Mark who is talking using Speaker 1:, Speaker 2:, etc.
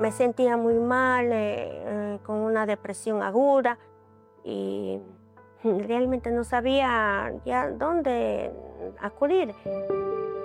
Speaker 1: me sentía muy mal, con una depresión aguda y realmente no sabía ya dónde acudir.